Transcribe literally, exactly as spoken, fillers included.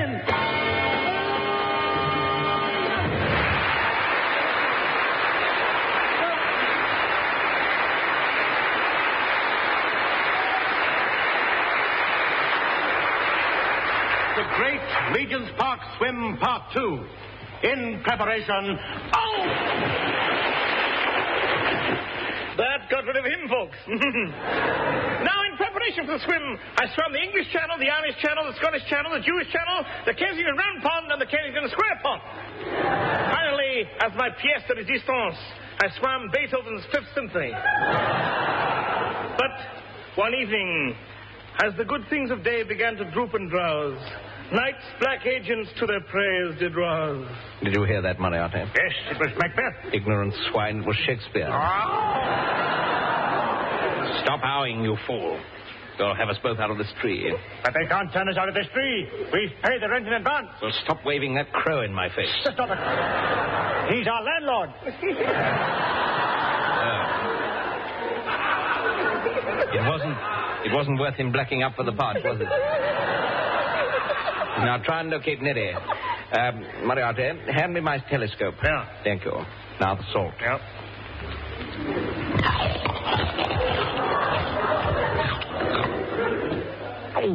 again. The Great Regent's Park Swim Part two. In preparation. Oh! That got rid of him, folks. Now, in preparation for the swim, I swam the English Channel, the Irish Channel, the Scottish Channel, the Jewish Channel, the Kensington Round Pond, and the Kensington Square Pond. Finally, as my pièce de résistance, I swam Beethoven's Fifth Symphony. But one evening, as the good things of day began to droop and drowse, night's black agents to their praise did rouse. Did you hear that, Moriarty? Yes, it was Macbeth. Ignorant swine, it was Shakespeare. Oh. Stop howling, you fool. You'll have us both out of this tree. But they can't turn us out of this tree. We've paid the rent in advance. Well, stop waving that crow in my face. Stop it. He's our landlord. uh, it wasn't... It wasn't worth him blacking up for the part, was it? Now, try and locate Neddy. Um, Moriarty, hand me my telescope. Yeah. Thank you. Now, the salt. Yeah.